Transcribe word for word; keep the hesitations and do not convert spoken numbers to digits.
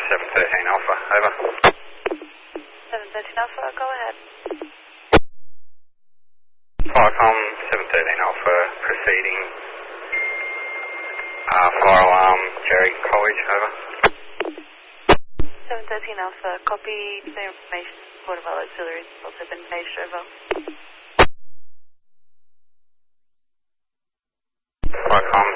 seven thirteen Alpha, over. seven thirteen Alpha, go ahead. Firecom, seven thirteen Alpha, proceeding. Uh, fire alarm, Jerry College, over. seven thirteen Alpha, copy the information. Portobello Auxiliary has also been paged, over. Firecom,